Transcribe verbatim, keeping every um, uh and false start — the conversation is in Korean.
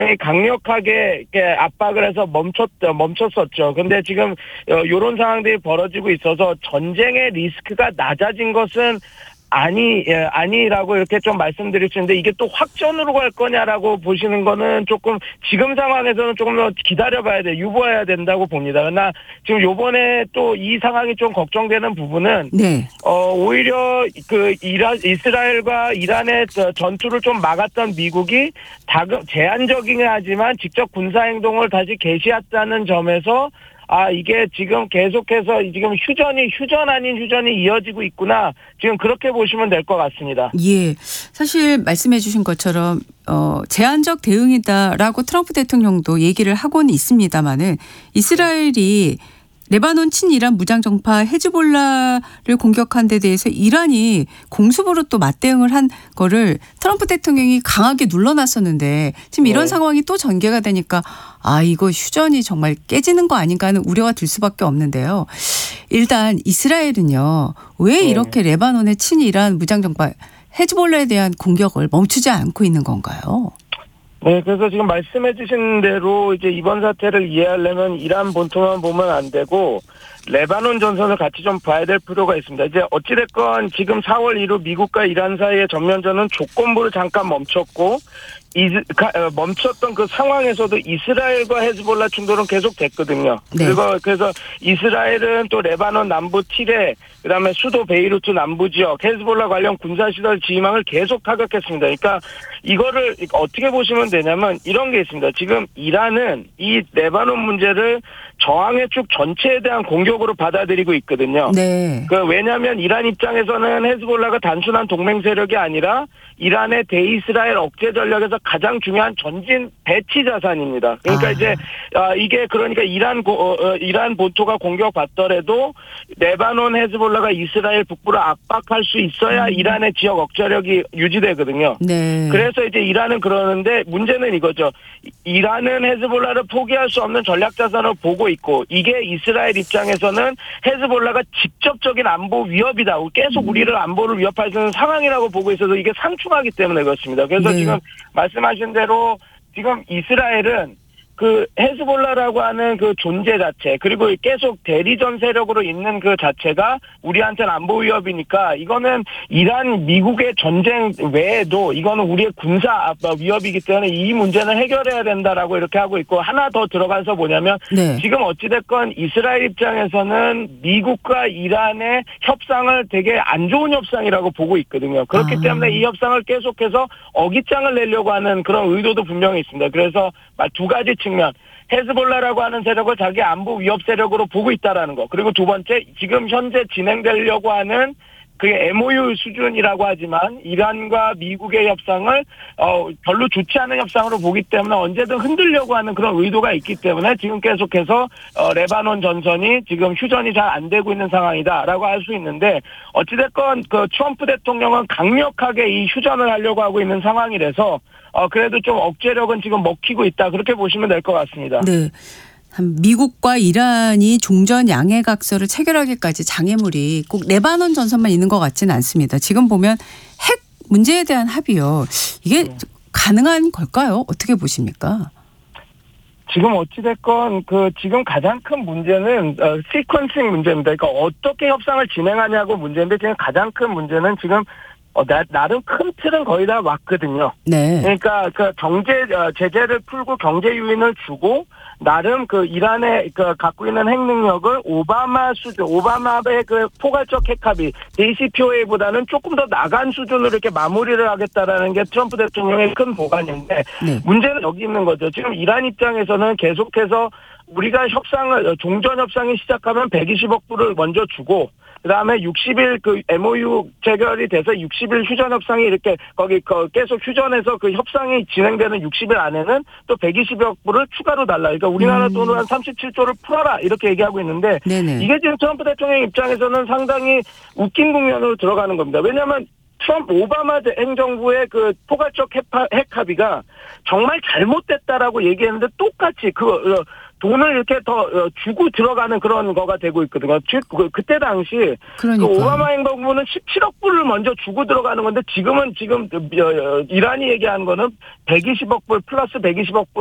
강력하게 압박을 해서 멈췄 멈췄었죠. 근데 지금 이런 상황들이 벌어지고 있어서 전쟁의 리스크가 낮아진 것은 아니, 예, 아니라고 이렇게 좀 말씀드릴 수 있는데 이게 또 확전으로 갈 거냐라고 보시는 거는 조금 지금 상황에서는 조금 더 기다려봐야 돼, 유보해야 된다고 봅니다. 그러나 지금 요번에 또 이 상황이 좀 걱정되는 부분은, 네. 어, 오히려 그 이란, 이스라엘과 이란의 전투를 좀 막았던 미국이 다급, 제한적이긴 하지만 직접 군사행동을 다시 개시했다는 점에서 아, 이게 지금 계속해서 지금 휴전이, 휴전 아닌 휴전이 이어지고 있구나. 지금 그렇게 보시면 될 것 같습니다. 예. 사실 말씀해 주신 것처럼, 어, 제한적 대응이다라고 트럼프 대통령도 얘기를 하고는 있습니다만은 이스라엘이 레바논 친이란 무장정파 헤즈볼라를 공격한 데 대해서 이란이 공습으로 또 맞대응을 한 거를 트럼프 대통령이 강하게 눌러놨었는데 지금 이런 네. 상황이 또 전개가 되니까 아, 이거 휴전이 정말 깨지는 거 아닌가 하는 우려가 들 수밖에 없는데요. 일단 이스라엘은요. 왜 네. 이렇게 레바논의 친이란 무장정파 헤즈볼라에 대한 공격을 멈추지 않고 있는 건가요? 네, 그래서 지금 말씀해 주신 대로 이제 이번 사태를 이해하려면 이란 본토만 보면 안 되고 레바논 전선을 같이 좀 봐야 될 필요가 있습니다. 이제 어찌됐건 지금 사월 이후 미국과 이란 사이의 전면전은 조건부로 잠깐 멈췄고 이즈, 가, 멈췄던 그 상황에서도 이스라엘과 헤즈볼라 충돌은 계속 됐거든요. 네. 그리고 그래서 이스라엘은 또 레바논 남부 티레, 그다음에 수도 베이루트 남부 지역 헤즈볼라 관련 군사시설 지휘망을 계속 타격했습니다. 그러니까 이거를 어떻게 보시면 되냐면 이런 게 있습니다. 지금 이란은 이 레바논 문제를 저항의 축 전체에 대한 공격으로 받아들이고 있거든요. 네. 그 왜냐하면 이란 입장에서는 헤즈볼라가 단순한 동맹 세력이 아니라 이란의 대이스라엘 억제 전략에서 가장 중요한 전진 배치 자산입니다. 그러니까 아. 이제 이게 그러니까 이란 고, 어, 이란 본토가 공격받더라도 레바논 헤즈볼라가 이스라엘 북부를 압박할 수 있어야 음. 이란의 지역 억제력이 유지되거든요. 네. 그래서 이제 이란은 그러는데 문제는 이거죠. 이란은 헤즈볼라를 포기할 수 없는 전략 자산을 보고 있고 이게 이스라엘 입장에서는 헤즈볼라가 직접적인 안보 위협이다. 계속 우리를 안보를 위협할 수 있는 상황이라고 보고 있어서 이게 상충하기 때문에 그렇습니다. 그래서 네. 지금 말씀하신 대로 지금 이스라엘은 그 헤즈볼라라고 하는 그 존재 자체 그리고 계속 대리전 세력으로 있는 그 자체가 우리한테는 안보 위협이니까 이거는 이란 미국의 전쟁 외에도 이거는 우리의 군사 위협이기 때문에 이 문제는 해결해야 된다라고 이렇게 하고 있고 하나 더 들어가서 뭐냐면 네. 지금 어찌됐건 이스라엘 입장에서는 미국과 이란의 협상을 되게 안 좋은 협상이라고 보고 있거든요. 그렇기 아. 때문에 이 협상을 계속해서 어깃장을 내려고 하는 그런 의도도 분명히 있습니다. 그래서 두 가지 측면. 헤즈볼라라고 하는 세력을 자기 안보 위협 세력으로 보고 있다라는 거. 그리고 두 번째, 지금 현재 진행되려고 하는 그게 엠오유 수준이라고 하지만 이란과 미국의 협상을 어, 별로 좋지 않은 협상으로 보기 때문에 언제든 흔들려고 하는 그런 의도가 있기 때문에 지금 계속해서 어, 레바논 전선이 지금 휴전이 잘 안 되고 있는 상황이다라고 할 수 있는데 어찌됐건 그 트럼프 대통령은 강력하게 이 휴전을 하려고 하고 있는 상황이라서 어, 그래도 좀 억제력은 지금 먹히고 있다. 그렇게 보시면 될 것 같습니다. 네. 미국과 이란이 종전 양해각서를 체결하기까지 장애물이 꼭 레바논 전선만 있는 것 같지는 않습니다. 지금 보면 핵 문제에 대한 합의요. 이게 네. 가능한 걸까요? 어떻게 보십니까? 지금 어찌됐건 그 지금 가장 큰 문제는 어, 시퀀싱 문제입니다. 그러니까 어떻게 협상을 진행하냐고 문제인데 지금 가장 큰 문제는 지금 어, 나, 나름 큰 틀은 거의 다 왔거든요. 네. 그러니까 그 경제 어, 제재를 풀고 경제 유인을 주고 나름 그 이란의 그 갖고 있는 핵 능력을 오바마 수준, 오바마의 그 포괄적 핵 합의 제이씨피오에이보다는 조금 더 나간 수준으로 이렇게 마무리를 하겠다라는 게 트럼프 대통령의 큰 보관인데 네. 문제는 여기 있는 거죠. 지금 이란 입장에서는 계속해서 우리가 협상을 종전 협상이 시작하면 백이십억 불을 먼저 주고. 그 다음에 육십 일 그 엠오유 체결이 돼서 육십 일 휴전 협상이 이렇게 거기 계속 휴전해서 그 협상이 진행되는 육십 일 안에는 또 백이십억 불을 추가로 달라. 그러니까 우리나라 음. 돈으로 한 삼십칠조를 풀어라 이렇게 얘기하고 있는데 네네. 이게 지금 트럼프 대통령 입장에서는 상당히 웃긴 국면으로 들어가는 겁니다. 왜냐하면 트럼프 오바마 행정부의 그 포괄적 핵 합의가 정말 잘못됐다라고 얘기했는데 똑같이 그 돈을 이렇게 더 주고 들어가는 그런 거가 되고 있거든요. 즉 그때 당시 그러니까. 그 오바마 행정부는 십칠억 불을 먼저 주고 들어가는 건데 지금은 지금 이란이 얘기하는 거는 백이십억 불 플러스 백이십억 불